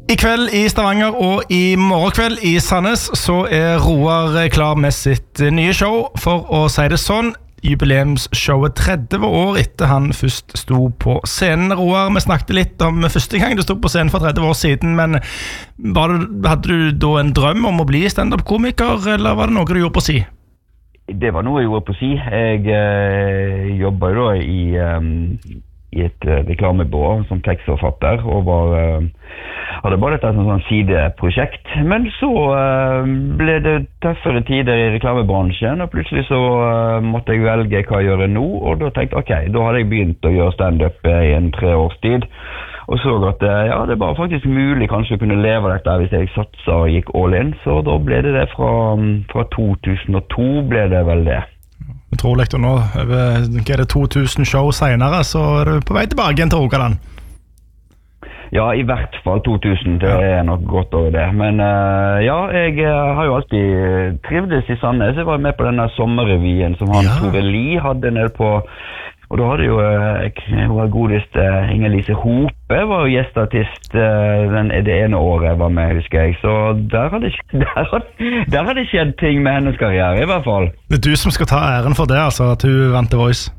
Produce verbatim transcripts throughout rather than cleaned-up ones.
I kveld i Stavanger og i morgenkveld i Sandnes så er Roar klar med sitt nye show, for å si det sånn. Jubileumsshowet tretti år etter han først sto på scenen. Roar, vi snakket litt om første gang du stod på scenen for tretti år siden, men var det, hadde du da en drøm om å bli stand-up-komiker, eller var det noe du gjorde på si? Det var noe jeg gjorde på si. Jeg eh, jobbet da i, um, i et uh, reklamebyrå som tekstforfatter, og var, uh, hadde bare dette som sånn sideprosjekt. Men så uh, ble det tøffere tider i reklamebransjen, og plutselig så uh, måtte jeg velge hva jeg gjør nå, og da tenkte jeg, ok, da hadde jeg begynt å gjøre stand-up i en tre års tid, og så at ja, det var faktisk mulig kanskje å kunne leve av dette hvis jeg satset og gikk all in, så da ble det det fra, fra to tusen og to ble det vel det. Utrolig, og nå er det to tusen show senere, så er du på vei tilbake igjen til Rogaland. Ja, i hvert fall to tusen, det er nok godt over det. Men uh, ja, jeg uh, har jo alltid trivdes i Sandnes. Jeg var med på denne sommerrevyen som han ja. Tore Li hadde nede på. Og da hadde jo jeg var godest uh, Inger-Lise Hope, var jo gjestartist uh, den, det ene året jeg var med, husker jeg. Så der hadde, der, hadde, der hadde skjedd ting med hennes karriere, i hvert fall. Det er du som skal ta æren for det, altså, at du vant The Voice.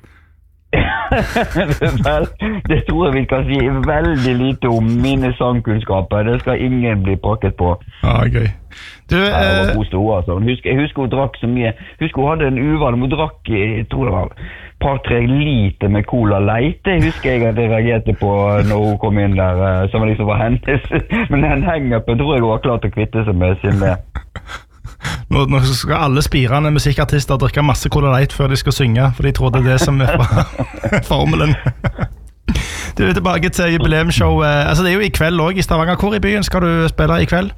Vel, det tror jeg vi kan si veldig lite om mine sangkunnskaper. Det skal ingen bli pakket på. Ja, gøy. Du, ja, det var god stå, altså. Husk, jeg husker hun drakk så mye. Husker hun hadde en uvane. Hun drakk, jeg tror det var par-tre liter med cola light. Det husker jeg at jeg reagerte på når hun kom inn der, som liksom var hennes. Men den hang-upen tror jeg hun var klar til å kvitte seg med sin med. Nå, nå skal alle spirende musikkartister drikke masse Cola Light før de skal synge, for de tror det er det som er formelen. Du er tilbake til jubileumsshow. Altså, det er jo i kveld også i Stavanger. Hvor i byen skal du spille i kveld?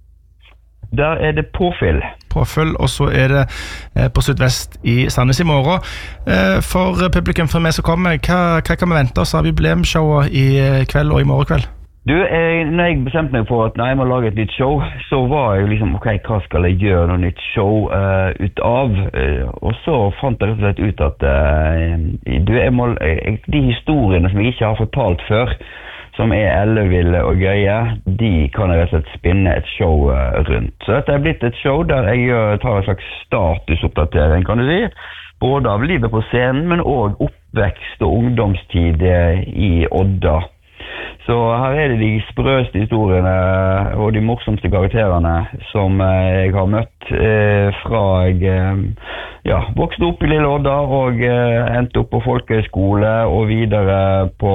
Der er det Påfyll. Påfyll, og så er det på Sydvest i Sandnes i morgen. For publikum, for meg som kommer, hva, hva kan vi vente oss av jubileumsshowet i kveld og i morgen kveld? Du, jeg, når jeg bestemte meg for at nei, jeg må lage et nytt show, så var jeg liksom, ok, hva skal jeg gjøre noe nytt show uh, ut av? Uh, og så fant jeg rett og slett ut at uh, du, jeg må, jeg, de historiene som jeg ikke har fortalt før, som er elleville og gøye, de kan jeg rett og slett spinne et show uh, rundt. Så dette er blitt et show der jeg uh, tar en slags statusoppdatering, kan du si. Både av livet på scenen, men også oppvekst og ungdomstid uh, i Odda. Så her er det de sprøste historiene og de morsomste karakterene som jeg har møtt eh, fra jeg eh, ja, vokste opp i Lille Odda og eh, endte opp på folkehøyskole og videre på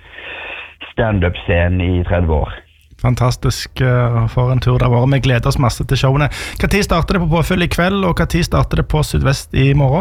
stand-up-scenen i tretti år. Fantastisk uh, for en tur det har vært. Vi gleder oss masse til showene. Hva tid starter det på Påfyll i kveld, og hva tid starter det på Sydvest i morgen?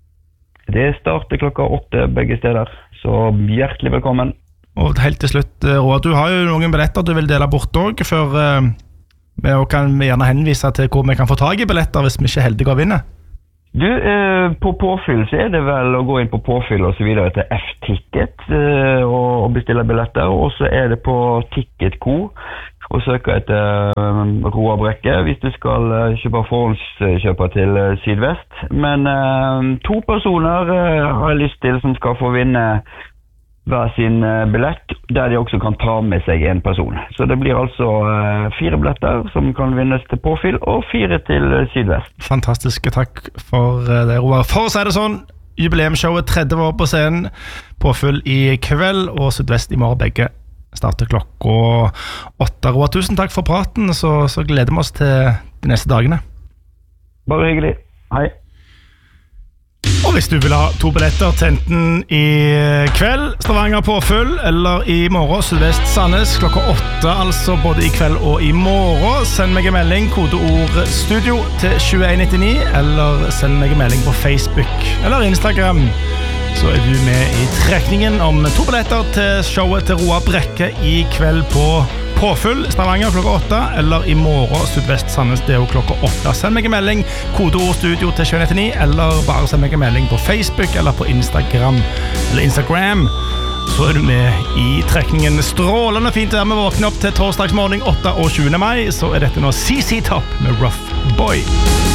Det starter klokka åtte begge steder, så hjertelig velkommen. Og helt til slutt, Roar, du har jo noen billetter du vil dele bort også, for uh, vi kan gjerne henvise til hvor vi kan få tag i billetter hvis vi ikke er heldige å vinne. Du, uh, på Påfyll så er det vel å gå inn på Påfyll og så videre til F-Ticket uh, og, og bestille billetter, og så er det på Ticketco og søke etter uh, Roar Brekke hvis du skal uh, kjøpe forhåndskjøper til uh, Sydvest. Men uh, to personer uh, har jeg lyst til som skal få vinne hver sin billett, der de også kan ta med seg en person. Så det blir altså uh, fire billetter som kan vinnes til Påfyll, og fire til uh, Sydvest. Fantastisk, takk for uh, det, Roar. For å si det sånn, jubileumsshowet tretti år på scenen, Påfyll i kveld, og Sydvest i morgen, begge starter klokka åtte. Roar, tusen takk for praten, så, så gleder vi oss til de neste dagene. Bare hyggelig. Hei. Og hvis du vil ha to billetter til enten i kveld, Stavanger Påfyll, eller i morgen, Sydvest Sandnes, klokka åtte, altså både i kveld og i morgen, send meg en melding, kodeord studio til to en ni ni, eller send meg en melding på Facebook eller Instagram. Så er du med i trekningen om to billetter til showet til Roar Brekke i kveld på Påfyll, Stavanger klokka åtte, eller i morgen, Sydvest Sandnes, det er jo klokka åtte. Send meg en melding, kodeord studio til to en ni ni, eller bare send meg en melding på Facebook eller på Instagram, eller Instagram. Så er du med i trekningen. Strålende fint der vi våkner opp til torsdagsmorgen åtte og tjuende mai, så er dette nå C C Top med Rough Boy.